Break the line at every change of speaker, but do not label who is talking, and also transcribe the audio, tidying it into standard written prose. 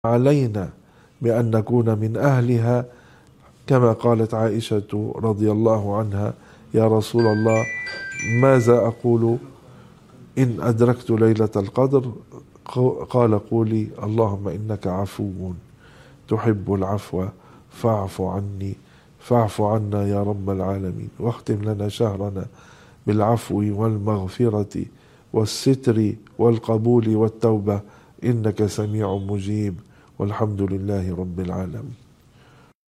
علينا بأن نكون من أهلها، كما قالت عائشة رضي الله عنها: يا رسول الله، ماذا أقول إن أدركت ليلة القدر؟ قال: قولي اللهم إنك عفو تحب العفو فاعف عني، فاعف عنا يا رب العالمين. واختم لنا شهرنا بالعفو والمغفرة والستر والقبول والتوبة، إنك سميع مجيب، والحمد لله رب العالمين.